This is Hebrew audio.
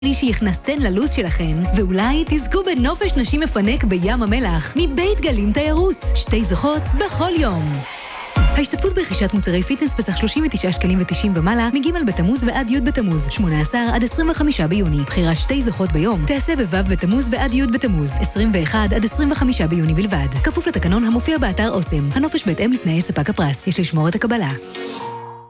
לי שהכנסתן ללו"ז שלכן, ואולי תזכו בנופש נשים מפנק בים המלח מבית גלים תיירות. 2 זוכות בכל יום. ההשתתפות ברכישת מוצרי פיטנס בסך 39 שקלים ו90 ומעלה מג' בתמוז ועד י' בתמוז, 18 עד 25 ביוני. בחירת 2 זוכות ביום תעשה בו' בתמוז ועד י' בתמוז, 21 עד 25 ביוני בלבד. כפוף לתקנון המופיע באתר אוסם. הנופש בהתאם לתנאי ספק הפרס. יש לשמור את הקבלה.